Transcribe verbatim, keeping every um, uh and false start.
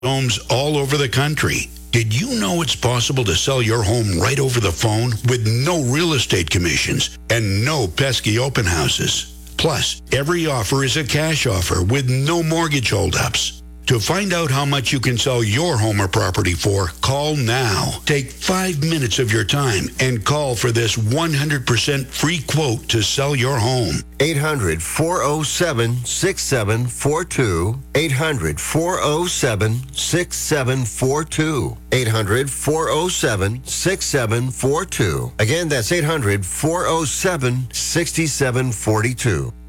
homes all over the country. Did you know it's possible to sell your home right over the phone with no real estate commissions and no pesky open houses? Plus, every offer is a cash offer with no mortgage holdups. To find out how much you can sell your home or property for, call now. Take five minutes of your time and call for this one hundred percent free quote to sell your home. eight hundred, four oh seven, six seven four two. eight hundred, four oh seven, six seven four two. eight hundred, four oh seven, six seven four two. Again, that's eight hundred, four oh seven, six seven four two.